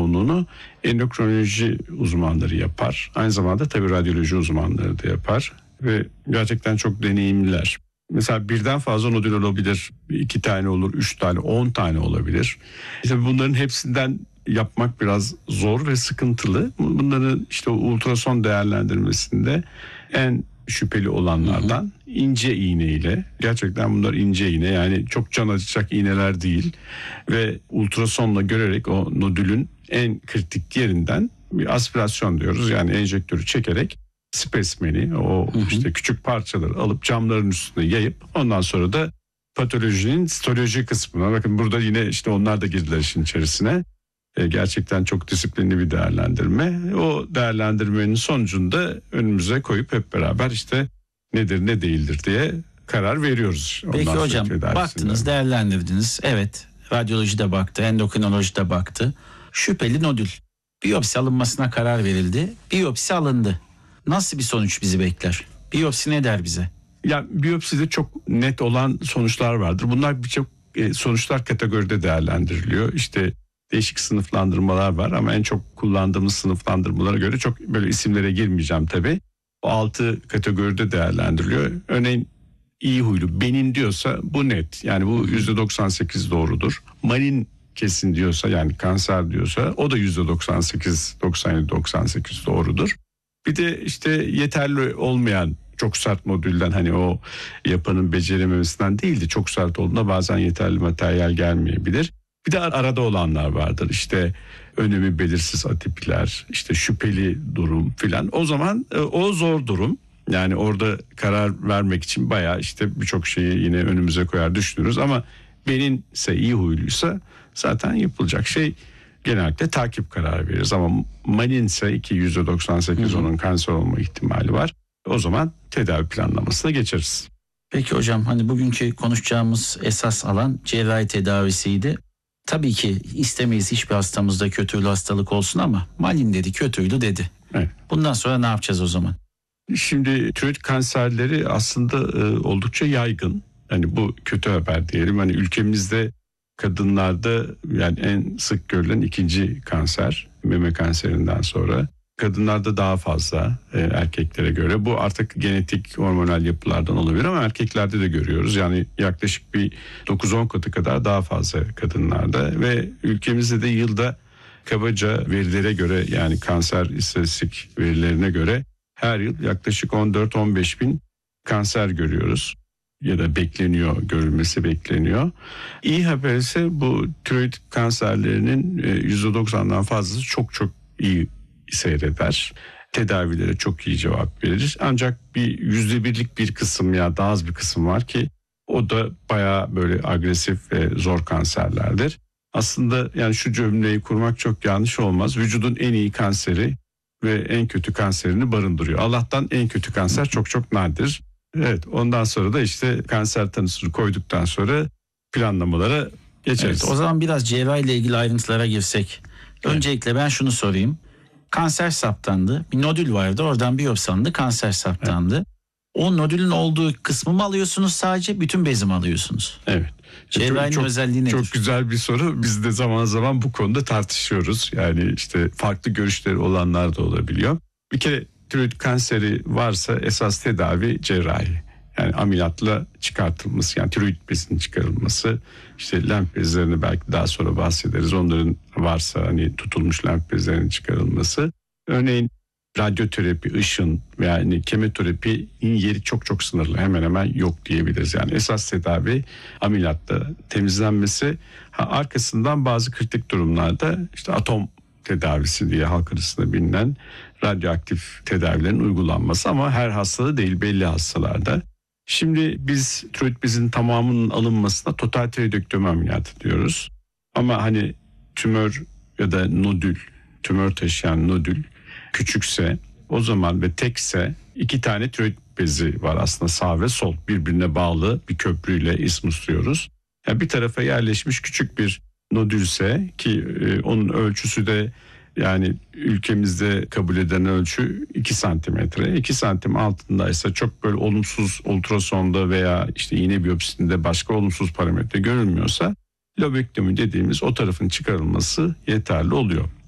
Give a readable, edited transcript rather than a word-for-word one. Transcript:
çoğunluğunu endokrinoloji uzmanları yapar. Aynı zamanda tabii radyoloji uzmanları da yapar ve gerçekten çok deneyimliler. Mesela birden fazla nodül olabilir, 2 tane olur, 3 tane, 10 tane olabilir. İşte bunların hepsinden yapmak biraz zor ve sıkıntılı. Bunların işte ultrason değerlendirmesinde en şüpheli olanlardan ince iğne ile, gerçekten bunlar ince iğne, yani çok can acıtacak iğneler değil ve ultrasonla görerek o nodülün en kritik yerinden bir aspirasyon diyoruz, yani enjektörü çekerek spesmeni, o işte küçük parçaları alıp camların üstüne yayıp ondan sonra da patolojinin sitoloji kısmına, bakın burada yine işte onlar da girdiler işin içerisine. Gerçekten çok disiplinli bir değerlendirme. O değerlendirmenin sonucunda önümüze koyup hep beraber işte nedir ne değildir diye karar veriyoruz. Peki hocam, baktınız, değerlendirdiniz. Evet, radyoloji de baktı, endokrinoloji de baktı. Şüpheli nodül. Biyopsi alınmasına karar verildi. Biyopsi alındı. Nasıl bir sonuç bizi bekler? Biyopsi ne der bize? Ya biyopside çok net olan sonuçlar vardır. Bunlar birçok sonuçlar kategoride değerlendiriliyor. İşte değişik sınıflandırmalar var ama en çok kullandığımız sınıflandırmalara göre çok böyle isimlere girmeyeceğim tabii. O 6 kategoride değerlendiriliyor. Örneğin iyi huylu, benin diyorsa bu net. Yani bu %98 doğrudur. Malign kesin diyorsa, yani kanser diyorsa, o da %98, 97, 98 doğrudur. Bir de işte yeterli olmayan, çok sert modülden, hani o yapanın becerememesinden değil de çok sert olduğunda bazen yeterli materyal gelmeyebilir. Bir de arada olanlar vardır, işte önemi belirsiz atipiler, işte şüpheli durum filan. O zaman o zor durum. Yani orada karar vermek için bayağı işte birçok şeyi yine önümüze koyar düşünürüz ama benimse, iyi huyluysa zaten yapılacak şey genellikle takip kararı veririz. Ama malign ki %98 onun kanser olma ihtimali var. O zaman tedavi planlamasına geçeriz. Peki hocam, hani bugünkü konuşacağımız esas alan cerrahi tedavisiydi. Tabii ki istemeyiz hiçbir hastamızda kötü huylu hastalık olsun ama malign dedi, kötü huylu dedi. Evet. Bundan sonra ne yapacağız o zaman? Şimdi tiroid kanserleri aslında oldukça yaygın. Hani bu kötü haber diyelim. Hani ülkemizde kadınlarda yani en sık görülen ikinci kanser, meme kanserinden sonra. Kadınlarda daha fazla erkeklere göre. Bu artık genetik hormonal yapılardan olabilir ama erkeklerde de görüyoruz. Yani yaklaşık bir 9-10 katı kadar daha fazla kadınlarda ve ülkemizde de yılda kabaca verilere göre, yani kanser istatistik verilerine göre her yıl yaklaşık 14-15 bin kanser görüyoruz ya da görülmesi bekleniyor. İyi haber ise bu tiroid kanserlerinin %90'dan fazlası çok çok iyi seyreder. Tedavilere çok iyi cevap verir. Ancak bir %1'lik bir kısım ya daha az bir kısım var ki o da bayağı böyle agresif ve zor kanserlerdir. Aslında yani şu cümleyi kurmak çok yanlış olmaz. Vücudun en iyi kanseri ve en kötü kanserini barındırıyor. Allah'tan en kötü kanser çok çok nadir. Evet, ondan sonra da işte kanser tanısını koyduktan sonra planlamalara geçeriz. Evet, o zaman biraz cerrahi ile ilgili ayrıntılara girsek. Evet. Öncelikle ben şunu sorayım. Kanser saptandı. Bir nodül vardı. Oradan biyopsi alındı. Kanser saptandı. Evet. O nodülün olduğu kısmı mı alıyorsunuz sadece? Bütün bezi mi alıyorsunuz? Evet. Cerrahinin özelliği nedir? Çok güzel bir soru. Biz de zaman zaman bu konuda tartışıyoruz. Yani işte farklı görüşleri olanlar da olabiliyor. Bir kere tiroid kanseri varsa esas tedavi cerrahi. Yani ameliyatla çıkartılması, yani tiroid bezinin çıkarılması, işte lenf bezlerini belki daha sonra bahsederiz. Onların varsa hani tutulmuş lenf bezlerinin çıkarılması. Örneğin radyoterapi, ışın veya yani kemoterapi'nin yeri çok çok sınırlı. Hemen hemen yok diyebiliriz. Yani esas tedavi ameliyatla temizlenmesi. Arkasından bazı kritik durumlarda işte atom tedavisi diye halk arasında bilinen radyoaktif tedavilerin uygulanması, ama her hastada değil, belli hastalarda. Şimdi biz tiroid bezinin tamamının alınmasına total tiroidektomi ameliyatı diyoruz. Ama hani tümör ya da nodül, tümör taşıyan nodül küçükse o zaman ve tekse 2 tane tiroid bezi var aslında, sağ ve sol, birbirine bağlı bir köprüyle ismus diyoruz. Yani bir tarafa yerleşmiş küçük bir nodülse ki onun ölçüsü de yani ülkemizde kabul edilen ölçü 2 santimetre. 2 santim altındaysa, çok böyle olumsuz ultrasonda veya işte iğne biyopsisinde başka olumsuz parametre görülmüyorsa lobektomi dediğimiz o tarafın çıkarılması yeterli oluyor.